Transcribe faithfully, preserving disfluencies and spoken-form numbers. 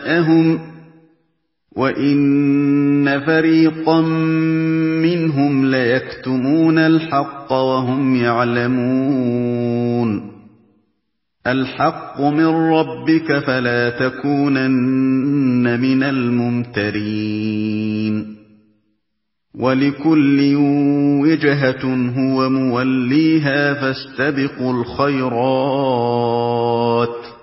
جاءهم وَإِنَّ فَرِيقًا مِّنْهُمْ لَيَكْتُمُونَ الْحَقَّ وَهُمْ يَعْلَمُونَ الْحَقُّ مِن رَّبِّكَ فَلَا تَكُونَنَّ مِنَ الْمُمْتَرِينَ وَلِكُلٍّ وِجْهَةٌ هُوَ مُوَلِّيهَا فَاسْتَبِقُوا الْخَيْرَاتِ